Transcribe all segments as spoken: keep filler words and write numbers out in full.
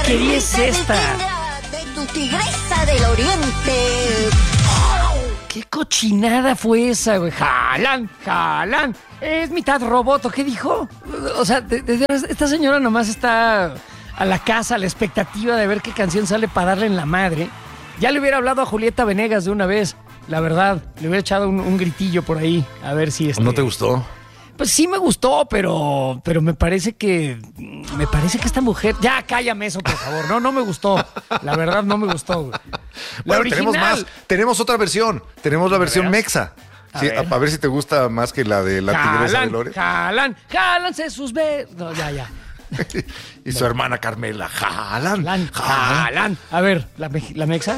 porquería es esta? De tu tigresa del oriente. ¿Qué cochinada fue esa, güey? Jalan, jalan. Es mitad roboto. ¿Qué dijo? O sea, de, de, de, esta señora nomás está a la casa, a la expectativa de ver qué canción sale para darle en la madre. Ya le hubiera hablado a Julieta Venegas de una vez, la verdad. Le hubiera echado un, un gritillo por ahí, a ver si... Este... ¿No te gustó? Pues sí me gustó, pero, pero me parece que... Me parece que esta mujer... Ya, cállame eso, por favor. No, no me gustó. La verdad, no me gustó, güey. Bueno, tenemos más. Tenemos otra versión. Tenemos la versión mexa. A, sí, ver. A, a ver si te gusta más que la de la jalan, tigresa de Lore. Jalan, jálanse sus besos. No, ya, ya. Y su hermana Carmela. Jalan, jalan. Jalan. A ver, ¿la, la mexa?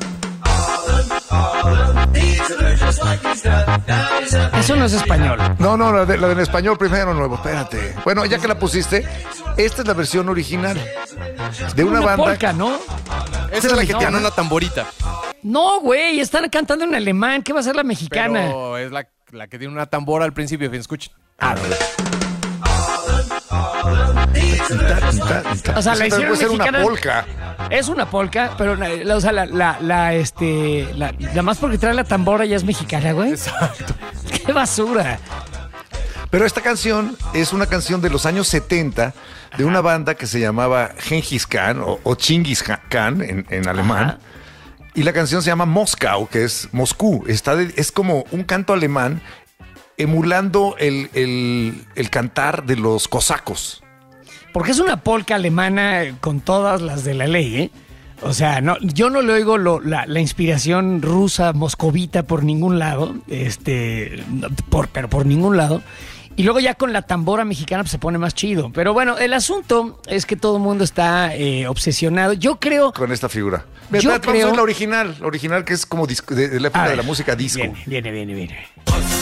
Eso no es español. No, no, la, de, la del español primero, nuevo. Espérate. Bueno, ya que la pusiste, esta es la versión original de una, una banda. Polka, ¿no? Esa es la que tiene una tamborita. No, güey, están cantando en alemán. ¿Qué va a ser la mexicana? Pero es la, la que tiene una tambora al principio. Escuchen. Ah, no. O sea, la hicieron puede mexicana. Ser una polka. Es una polka, pero la, o sea, la, la, la este, la, la más porque trae la tambora ya es mexicana, güey. Exacto. ¡Qué basura! Pero esta canción es una canción de los años setenta de una banda que se llamaba Genghis Khan o, o Chingis Khan en, en alemán. Ajá. Y la canción se llama Moskau, que es Moscú. Está de, es como un canto alemán emulando el, el, el cantar de los cosacos. Porque es una polca alemana con todas las de la ley, ¿eh? O sea, no, yo no le oigo lo, la, la inspiración rusa, moscovita por ningún lado, este, por, pero por ningún lado. Y luego ya con la tambora mexicana pues, se pone más chido. Pero bueno, el asunto es que todo el mundo está eh, obsesionado. Yo creo... Con esta figura. Yo Vamos creo... a ver la original, la original que es como disco, de, de la época de la música disco. Viene, viene, viene, viene.